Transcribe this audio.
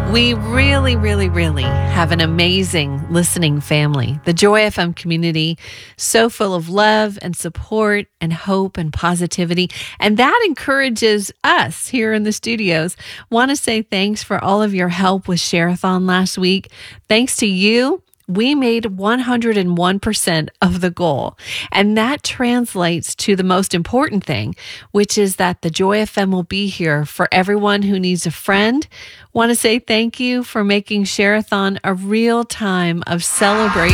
We really, really, really have an amazing listening family. The Joy FM community, so full of love and support and hope and positivity. And that encourages us here in the studios. Want to say thanks for all of your help with Share-a-thon last week. Thanks to you, we made 101% of the goal. And that translates to the most important thing, which is that the Joy FM will be here for everyone who needs a friend. Want to say thank you for making Share-a-thon a real time of celebration